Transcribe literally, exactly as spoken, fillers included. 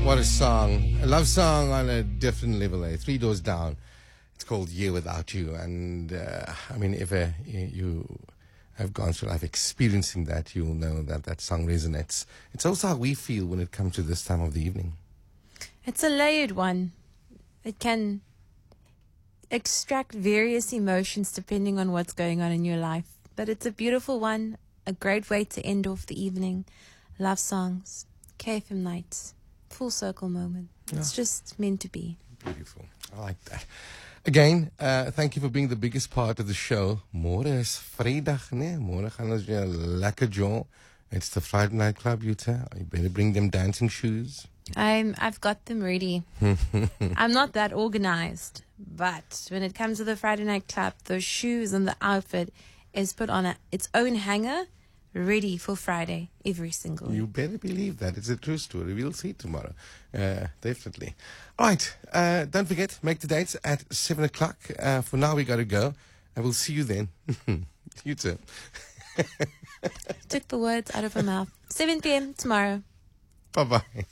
What a song. A love song on a different level, eh? Three Doors Down. It's called Year Without You. And, uh, I mean, if uh, you have gone through life experiencing that, you'll know that that song resonates. It's also how we feel when it comes to this time of the evening. It's a layered one. It can extract various emotions depending on what's going on in your life. But it's a beautiful one, a great way to end off the evening. Love songs, K F M nights, full circle moment. It's yeah. just meant to be. Beautiful. I like that. Again, uh, thank you for being the biggest part of the show. Môre is Vrydag, né? Môre gaan ons weer lekker jol. It's the Friday Night Club, Jutta. You better bring them dancing shoes. I'm, I've got them ready. I'm not that organized, but when it comes to the Friday Night Club, those shoes and the outfit is put on a, its own hanger, ready for Friday every single week. You better believe that. It's a true story. We'll see tomorrow. Uh, definitely. All right. Uh, don't forget, make the dates at seven o'clock. Uh, for now, we got to go. And we'll see you then. You too. Took the words out of her mouth. seven p.m. tomorrow. Bye-bye.